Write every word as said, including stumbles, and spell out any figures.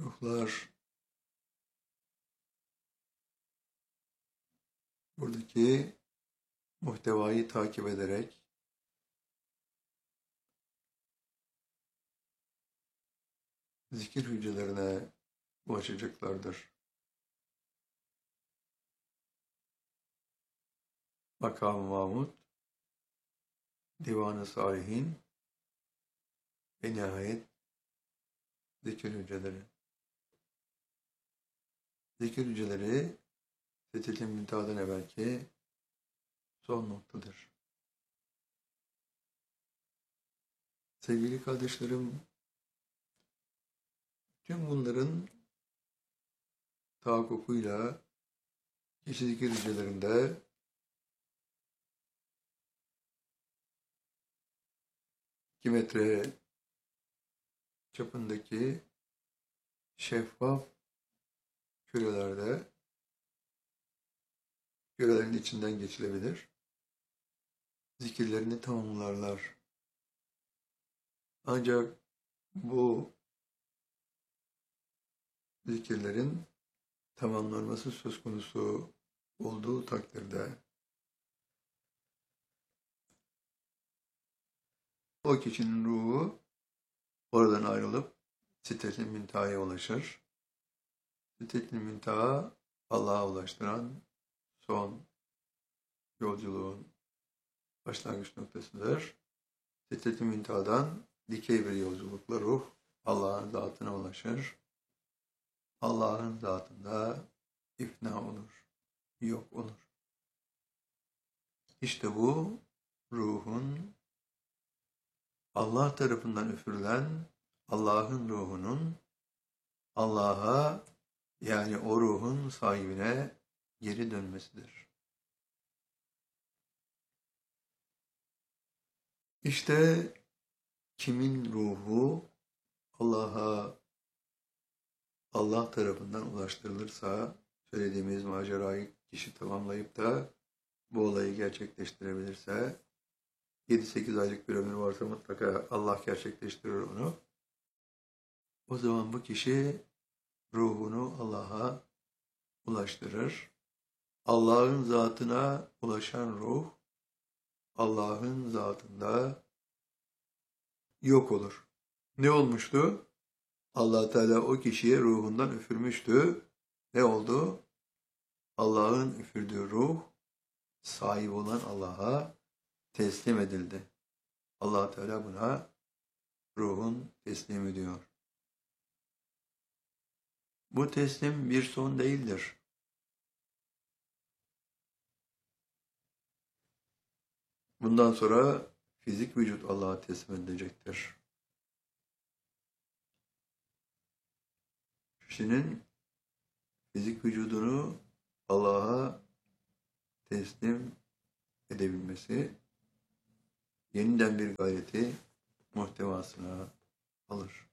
ruhlar buradaki muhtevayı takip ederek zikir hücrelerine ulaşacaklardır. Makam-ı Mahmud, Divan-ı Salihin ve nihayet zikir hücreleri. Zikir hücreleri Siddetül Münteha'dan evvelki son noktadır. Sevgili kardeşlerim, tüm bunların tahakkukuyla kişi zikir hücrelerinde iki metre çapındaki şeffaf kürelerde kürelerin içinden geçilebilir. Zikirlerini tamamlarlar. Ancak bu zikirlerin tamamlanması söz konusu olduğu takdirde o kişinin ruhu oradan ayrılıp Siddetül Münteha'ya ulaşır. Siddetül Münteha Allah'a ulaştıran son yolculuğun başlangıç noktasıdır. Siddetül Münteha'dan dikey bir yolculukla ruh Allah'ın zatına ulaşır. Allah'ın zatında ifna olur, yok olur. İşte bu ruhun Allah tarafından üfürülen Allah'ın ruhunun Allah'a, yani o ruhun sahibine geri dönmesidir. İşte kimin ruhu Allah'a Allah tarafından ulaştırılırsa, söylediğimiz macerayı kişi tamamlayıp da bu olayı gerçekleştirebilirse, yedi sekiz aylık bir ömür varsa mutlaka Allah gerçekleştirir onu. O zaman bu kişi ruhunu Allah'a ulaştırır. Allah'ın zatına ulaşan ruh, Allah'ın zatında yok olur. Ne olmuştu? Allah Teala o kişiye ruhundan üfürmüştü. Ne oldu? Allah'ın üfürdüğü ruh, sahip olan Allah'a teslim edildi. Allah Teala buna ruhun teslimi diyor. Bu teslim bir son değildir. Bundan sonra fizik vücut Allah'a teslim edilecektir. Kişinin fizik vücudunu Allah'a teslim edebilmesi yeniden bir gayreti muhtevasına alır.